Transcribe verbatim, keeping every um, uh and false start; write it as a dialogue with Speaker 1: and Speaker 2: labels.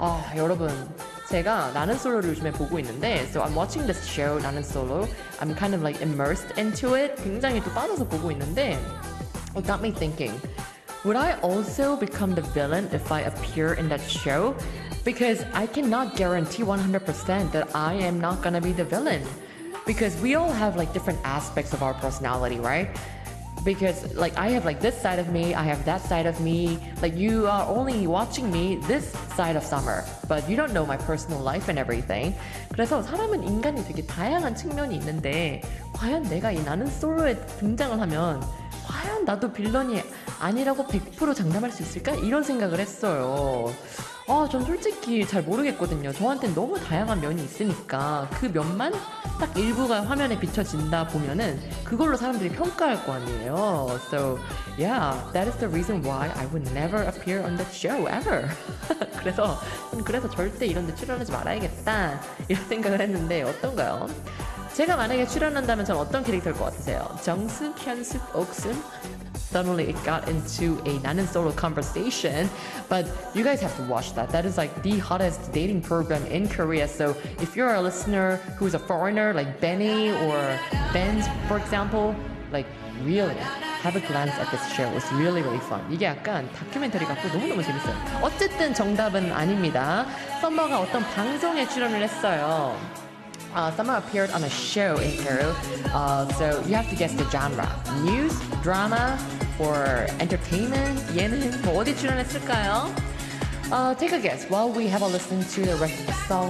Speaker 1: 아, 여러분. 제가 나는 솔로를 요즘에 보고 있는데 So I'm watching this show, 나는 솔로. I'm kind of like immersed into it. 굉장히 또 빠져서 보고 있는데 It got me thinking Would I also become the villain if I appear in that show? Because I cannot guarantee one hundred percent that I am not gonna be the villain. Because we all have like different aspects of our personality, right? Because like I have like this side of me, I have that side of me. Like you are only watching me this side of Summer, but you don't know my personal life and everything. 그래서 사람은 인간이 되게 다양한 측면이 있는데 과연 내가 이 나는 솔로에 등장을 하면 과연 나도 빌런이 아니라고 백 퍼센트 장담할 수 있을까? 이런 생각을 했어요. 아, 전 솔직히 잘 모르겠거든요. 저한테는 너무 다양한 면이 있으니까 그 면만 딱 일부가 화면에 비춰진다 보면은 그걸로 사람들이 평가할 거 아니에요. So, yeah, that is the reason why I would never appear on that show ever. 그래서 그래서 절대 이런 데 출연하지 말아야겠다 이런 생각을 했는데 어떤가요? 제가 만약에 출연한다면 전 어떤 캐릭터일 것 같으세요? 정숙, 현숙, 옥순? Suddenly it got into a 나는 solo conversation, but you guys have to watch that. That is like the hottest dating program in Korea. So if you're a listener who's a foreigner like Benny or Benz, for example, like really have a glance at this show. It's really really fun. 이게 약간 다큐멘터리 같고 너무너무 재밌어요. 어쨌든 정답은 아닙니다. 썸머가 어떤 방송에 출연을 했어요. Uh, Summer appeared on a show in Peru, uh, so you have to guess the genre. News, drama, or entertainment, 예능, 뭐 어디 출연했을까요? Uh, take a guess while we have a listen to the rest of the song.